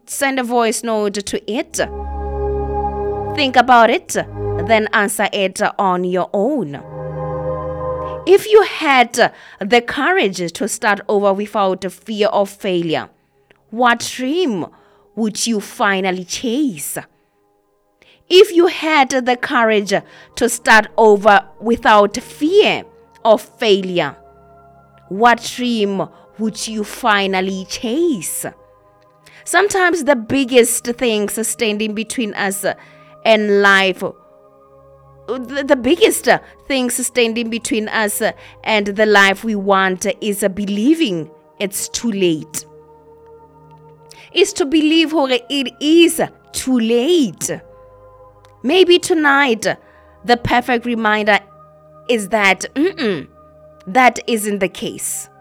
send a voice note to it. Think about it, then answer it on your own. If you had the courage to start over without fear of failure, what dream would you finally chase? If you had the courage to start over without fear of failure, what dream would you finally chase? Sometimes the biggest things standing between us and life, the biggest things standing between us and the life we want is believing it's too late. It's to believe it is too late. Maybe tonight, the perfect reminder is that that isn't the case.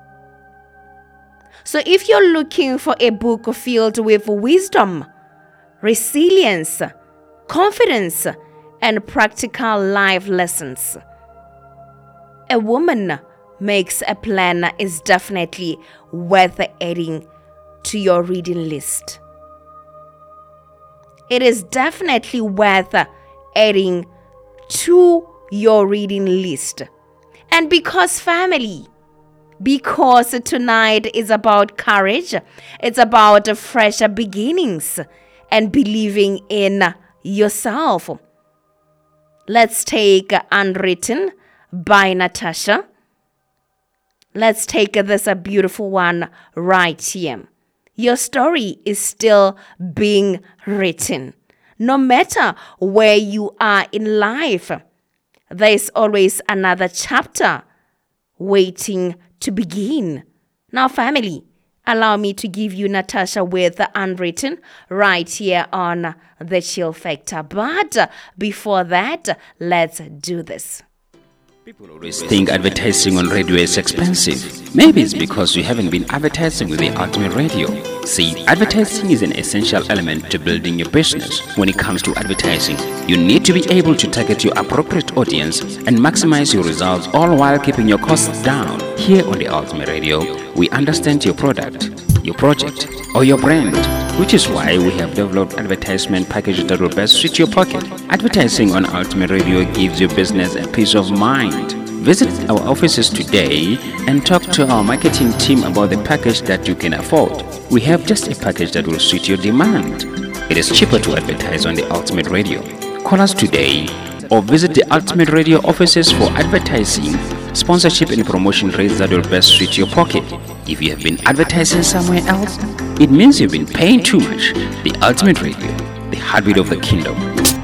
So if you're looking for a book filled with wisdom, resilience, confidence, and practical life lessons, A Woman Makes a Plan is definitely worth adding to your reading list. It is definitely worth adding to your reading list. And because tonight is about courage, it's about fresh beginnings and believing in yourself. Let's take Unwritten by Natasha. Let's take this beautiful one right here. Your story is still being written. No matter where you are in life, there is always another chapter waiting to begin. Now, family, allow me to give you Natasha with Unwritten right here on the Chill Factor. But before that, let's do this. People always think advertising on radio is expensive. Maybe it's because you haven't been advertising with the Ultimate Radio. See, advertising is an essential element to building your business. When it comes to advertising, you need to be able to target your appropriate audience and maximize your results, all while keeping your costs down. Here on the Ultimate Radio, we understand your product, your project, or your brand, which is why we have developed advertisement packages that will best suit your pocket. Advertising on Ultimate Radio gives your business a peace of mind. Visit our offices today and talk to our marketing team about the package that you can afford. We have just a package that will suit your demand. It is cheaper to advertise on the Ultimate Radio. Call us today or visit the Ultimate Radio offices for advertising, sponsorship and promotion rates that will best suit your pocket. If you have been advertising somewhere else, it means you've been paying too much. The Ultimate Radio, the heartbeat of the kingdom.